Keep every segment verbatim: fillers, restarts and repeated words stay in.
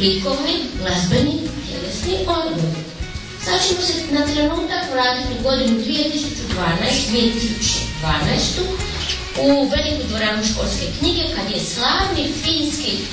likovni, glazbeni, tjelesni odgoj. Sad ćemo se na trenutak vratiti u godinu dvije tisuće dvanaestu u veliku dvoranu školske knjige kad je slavni finski e,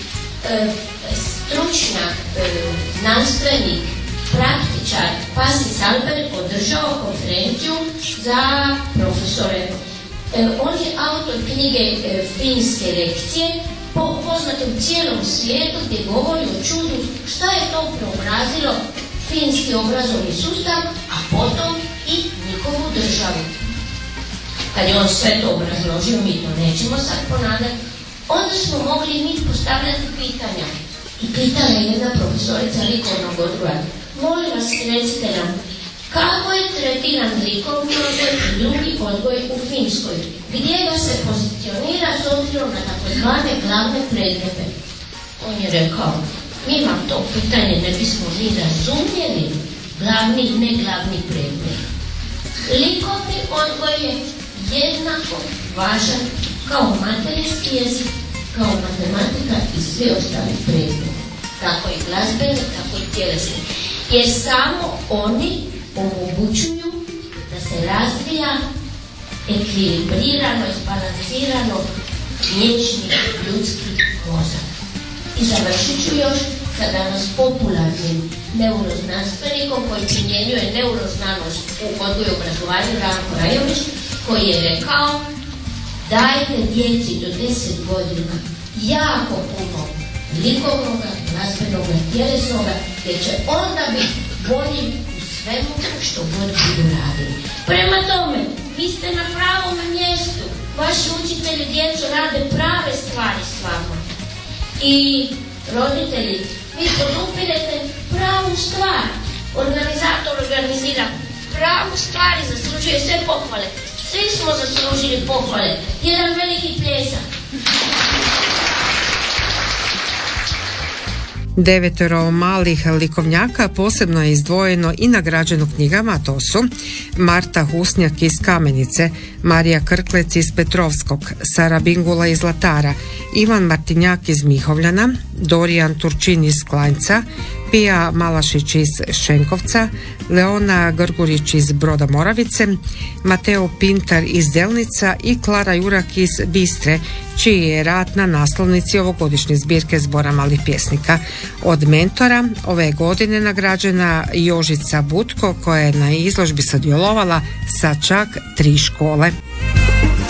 stručnjak, e, znanstvenik, praktičar Pasi Salberg održao konferenciju za profesore. E, on je autor knjige e, Finske lekcije, po, poznat u cijelom svijetu, gdje govori o čudu šta je to preobrazilo finski obrazovni sustav, a potom i njihovu državu. Kad je on sve to obrazložio, mi to nećemo sad ponavljati, onda smo mogli mi postavljati pitanja. I pitala je jedna profesorica likovnog odgoja: molim vas, recite nam, kako je tretiran likovni odgoj i drugi odgoj u Finskoj? Gdje ga se pozicionira s obzirom na takozvane glavne predmete? On je rekao: mi vam to pitanje ne bismo ni razumjeli, glavni i neglavni predmet. Likovni odgoj je jednako važan kao materinski jezik, kao matematika i svi ostali predmeti. Tako i glazbeni, tako i tjelesni. Jer samo oni omogućuju da se razvija ekvilibrirano, izbalansirano vječni ljudski mozak. I završit ću još sa danas popularnim neuroznanstvenikom koji primjenjuje neuroznanost u odgoju i obrazovanju, Ranko Rajović, koji je rekao: dajte djeci do deset godina jako puno likovnoga, glazbenoga, tjelesnoga, jer će onda biti bolji u svemu što god budu radili. Prema tome, vi ste na pravom mjestu. Vaši učitelji djecu rade prave stvari s vama. I roditelji, vi podupirete pravu stvar. Organizator organizira pravu stvar i zaslužuje sve pohvale. Svi smo zaslužili pohvale. Jedan veliki pljesak. Devetero malih likovnjaka posebno je izdvojeno i nagrađeno knjigama, to su Marta Husnjak iz Kamenice, Marija Krklec iz Petrovskog, Sara Bingula iz Zlatara, Ivan Martinjak iz Mihovljana, Dorijan Turčin iz Klanjca, Pija Malašić iz Šenkovca, Leona Grgurić iz Broda Moravice, Mateo Pintar iz Delnica i Klara Jurak iz Bistre, čiji je rad na naslovnici ovogodišnje zbirke zbora malih pjesnika. Od mentora ove godine nagrađena Jožica Butko, koja je na izložbi sudjelovala sa čak tri škole.